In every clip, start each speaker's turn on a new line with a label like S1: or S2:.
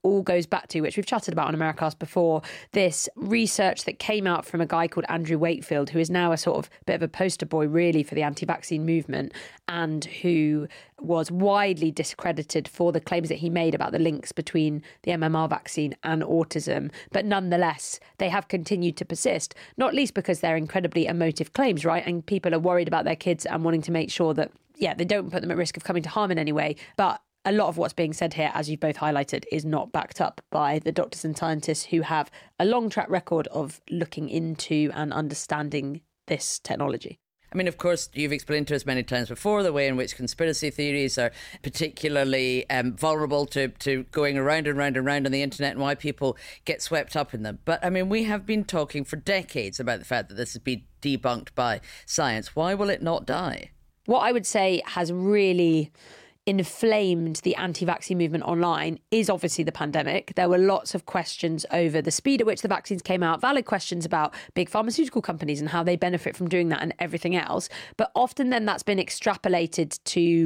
S1: all goes back to, which we've chatted about on Americast before, this research that came out from a guy called Andrew Wakefield, who is now a sort of bit of a poster boy, really, for the anti-vaccine movement, and who was widely discredited for the claims that he made about the links between the MMR vaccine and autism. But nonetheless, they have continued to persist, not least because they're incredibly emotive claims, right? And people are worried about their kids and wanting to make sure that, they don't put them at risk of coming to harm in any way. But a lot of what's being said here, as you've both highlighted, is not backed up by the doctors and scientists who have a long track record of looking into and understanding this technology.
S2: I mean, of course, you've explained to us many times before the way in which conspiracy theories are particularly vulnerable to going around and round and round on the internet, and why people get swept up in them. But I mean, we have been talking for decades about the fact that this has been debunked by science. Why will it not die?
S1: What I would say has really inflamed the anti-vaccine movement online is obviously the pandemic. There were lots of questions over the speed at which the vaccines came out, valid questions about big pharmaceutical companies and how they benefit from doing that and everything else. But often then that's been extrapolated to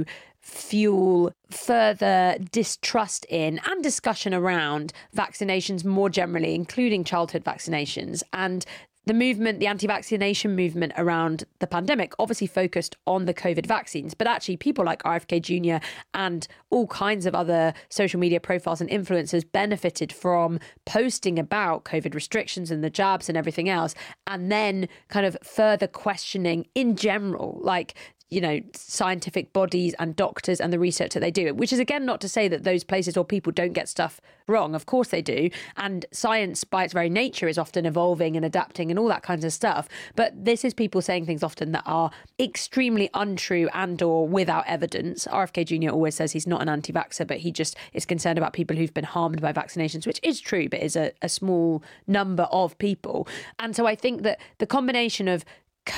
S1: fuel further distrust in and discussion around vaccinations more generally, including childhood vaccinations. And the movement, the anti-vaccination movement around the pandemic, obviously focused on the COVID vaccines, but actually people like RFK Jr. and all kinds of other social media profiles and influencers benefited from posting about COVID restrictions and the jabs and everything else, and then kind of further questioning in general, like, scientific bodies and doctors and the research that they do, which is, again, not to say that those places or people don't get stuff wrong. Of course they do. And science, by its very nature, is often evolving and adapting and all that kinds of stuff. But this is people saying things often that are extremely untrue and or without evidence. RFK Jr. always says he's not an anti-vaxxer, but he just is concerned about people who've been harmed by vaccinations, which is true, but is a small number of people. And so I think that the combination of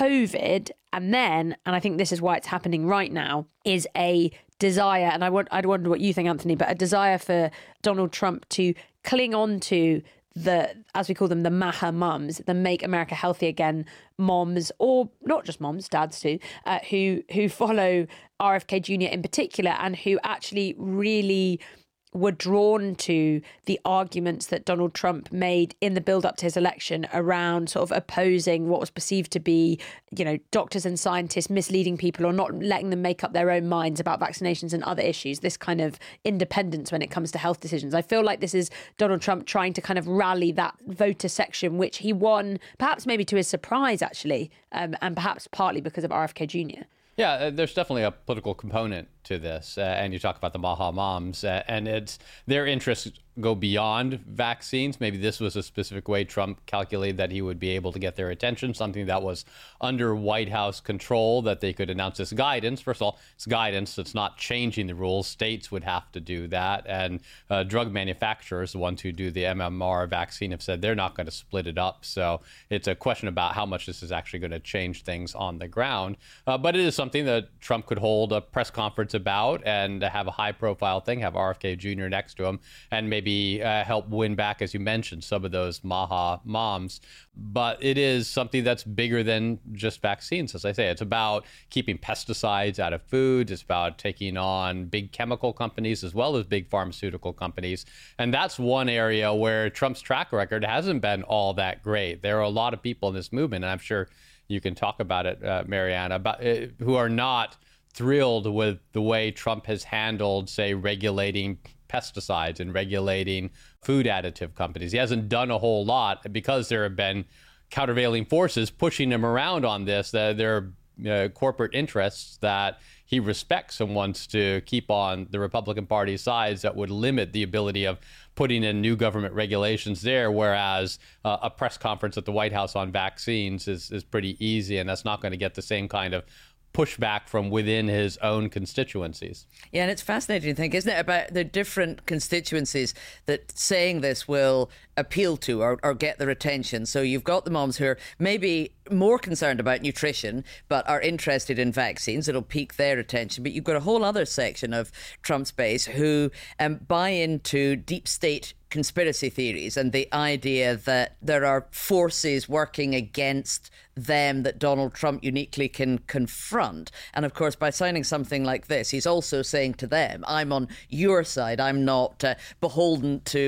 S1: COVID and I think this is why it's happening right now, is a desire, and I'd wonder what you think, Anthony, but a desire for Donald Trump to cling on to the, as we call them, the MAHA mums, the Make America Healthy Again moms, or not just moms, dads too, who follow RFK Jr. in particular, and who actually really were drawn to the arguments that Donald Trump made in the build-up to his election around sort of opposing what was perceived to be, doctors and scientists misleading people or not letting them make up their own minds about vaccinations and other issues, this kind of independence when it comes to health decisions. I feel like this is Donald Trump trying to kind of rally that voter section, which he won, perhaps maybe to his surprise, actually, and perhaps partly because of RFK Jr.
S3: Yeah, there's definitely a political component to this. And you talk about the MAHA moms, and it's their interests go beyond vaccines. Maybe this was a specific way Trump calculated that he would be able to get their attention, something that was under White House control, that they could announce this guidance. First of all, it's guidance. It's not changing the rules. States would have to do that. And drug manufacturers, the ones who do the MMR vaccine, have said they're not going to split it up. So it's a question about how much this is actually going to change things on the ground. But it is something that Trump could hold a press conference about and have a high profile thing, have RFK Jr. next to him, and maybe help win back, as you mentioned, some of those MAHA moms. But it is something that's bigger than just vaccines. As I say, it's about keeping pesticides out of food. It's about taking on big chemical companies as well as big pharmaceutical companies. And that's one area where Trump's track record hasn't been all that great. There are a lot of people in this movement, and I'm sure you can talk about it, Mariana, about who are not thrilled with the way Trump has handled, say, regulating pesticides and regulating food additive companies. He hasn't done a whole lot because there have been countervailing forces pushing him around on this. There are corporate interests that he respects and wants to keep on the Republican Party sides that would limit the ability of putting in new government regulations there, whereas a press conference at the White House on vaccines is pretty easy, and that's not going to get the same kind of pushback from within his own constituencies.
S2: Yeah, and it's fascinating to think, isn't it, about the different constituencies that saying this will appeal to or get their attention. So you've got the moms who are maybe more concerned about nutrition but are interested in vaccines. It'll pique their attention. But you've got a whole other section of Trump's base who buy into deep state conspiracy theories and the idea that there are forces working against them that Donald Trump uniquely can confront. And of course, by signing something like this, he's also saying to them, I'm on your side. I'm not beholden to